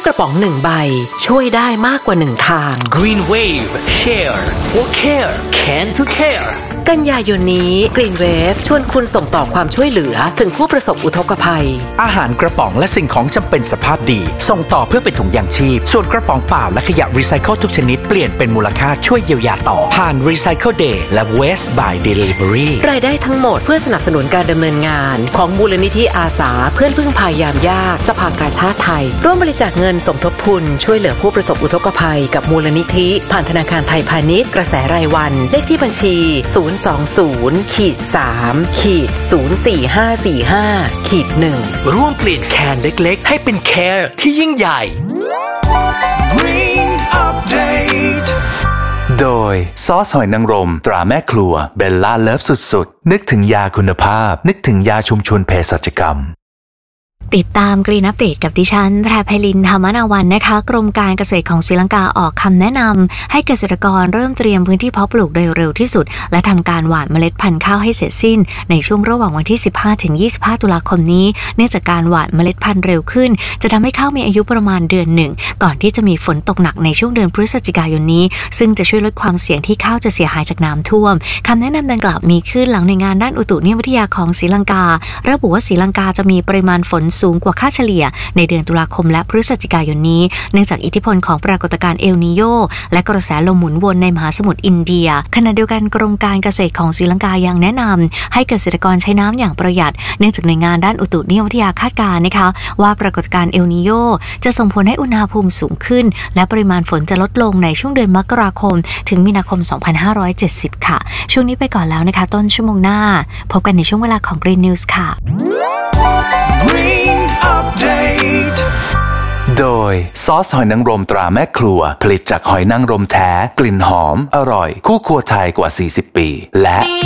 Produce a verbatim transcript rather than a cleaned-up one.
กระป๋องหนึ่งใบช่วยได้มากกว่าหนึ่งทาง Green Wave Share for Care Can to Care กันยายนนี้ Green Wave ชวนคุณส่งต่อความช่วยเหลือถึงผู้ประสบอุทกภัยอาหารกระป๋องและสิ่งของจำเป็นสภาพดีส่งต่อเพื่อเป็นถุงยางชีพส่วนกระป๋องเปล่าและขยะรีไซเคิลทุกชนิดเปลี่ยนเป็นมูลค่าช่วยเยียวยาต่อผ่าน Recycle Day และ Waste by Delivery รายได้ทั้งหมดเพื่อสนับสนุนการดำเนินงานของมูลนิธิอาสาเพื่อนพึ่งพายามยากสภากาชาดไทยร่วมบริจาคเงินสมทบทุนช่วยเหลือผู้ประสบอุทกภัยกับมูลนิธิผ่านธนาคารไทยพาณิชย์กระแสรายวันเลขที่บัญชี ศูนย์ สอง ศูนย์ สาม ศูนย์ สี่ ห้า สี่ ห้า หนึ่งร่วมเปลี่ยนแคนเล็กๆให้เป็นแคร์ที่ยิ่งใหญ่ Green Update โดยซอสหอยนางรมตราแม่ครัวเบลล่าเลิฟสุดๆนึกถึงยาคุณภาพนึกถึงยาชุมชนเภสัชกรรมติดตามกรีนอัปเดตกับดิฉันแพรไพลินธรรมนาวันนะคะกรมการเกษตรของศรีลังกาออกคำแนะนำให้เกษตรกรเริ่มเตรียมพื้นที่เพาะปลูกโดยเร็วที่สุดและทำการหว่านเมล็ดพันธุ์ข้าวให้เสร็จสิ้นในช่วงระหว่างวันที่สิบห้าถึงยี่สิบห้าตุลาคมนี้เนื่องจากการหว่านเมล็ดพันธุ์เร็วขึ้นจะทำให้ข้าวมีอายุประมาณเดือนหนึ่งก่อนที่จะมีฝนตกหนักในช่วงเดือนพฤศจิกายนนี้ซึ่งจะช่วยลดความเสี่ยงที่ข้าวจะเสียหายจากน้ำท่วมคำแนะนำดังกล่าวมีขึ้นหลังหน่วยงานด้านอุตุนิยมวิทยาของศรีลังการะบุว่าศรีลังกาจะมีปริมาณฝนสูงกว่าค่าเฉลี่ยในเดือนตุลาคมและพฤศจิกายนนี้เนื่องจากอิทธิพลของปรากฏการณ์เอลนีโญและกระแสลมหมุนวนในมหาสมุทรอินเดียขณะเดียวกันกรมการเกษตรของศรีลังกายังแนะนำให้เกษตรกรใช้น้ำอย่างประหยัดเนื่องจากหน่วยงานด้านอุตุนิยมวิทยาคาดการณ์นะคะว่าปรากฏการณ์เอลนีโญจะส่งผลให้อุณหภูมิสูงขึ้นและปริมาณฝนจะลดลงในช่วงเดือนมกราคมถึงมีนาคมสองพันห้าร้อยเจ็ดสิบค่ะช่วงนี้ไปก่อนแล้วนะคะต้นชั่วโมงหน้าพบกันในช่วงเวลาของ Green News ค่ะ Green Update โดยซอสหอยนางรมตราแม่ครัวผลิตจากหอยนางรมแท้กลิ่นหอมอร่อยคู่ครัวไทยกว่าสี่สิบปีและ